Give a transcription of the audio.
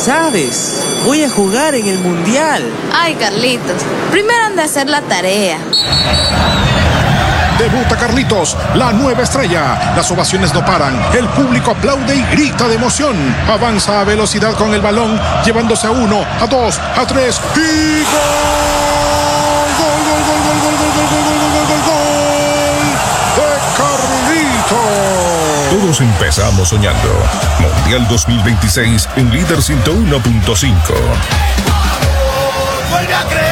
sabes, voy a jugar en el Mundial. Ay, Carlitos, primero anda a hacer la tarea. Debuta Carlitos, la nueva estrella. Las ovaciones no paran. El público aplaude y grita de emoción. Avanza a velocidad con el balón, llevándose a 1, a 2, a 3 y ¡gol! ¡Gol, gol, gol, gol, gol, gol, gol, gol, gol, gol, gol! ¡De Carlitos! Todos empezamos soñando. Mundial 2026 en Líder 101.5. Vuelve a creer.